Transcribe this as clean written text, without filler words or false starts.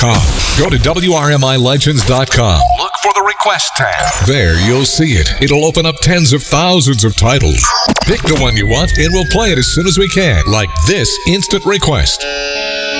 Go to WRMILegends.com. Look for the Request tab. There you'll see it. It'll open up tens of thousands of titles. Pick the one you want and we'll play it as soon as we can, like this instant request.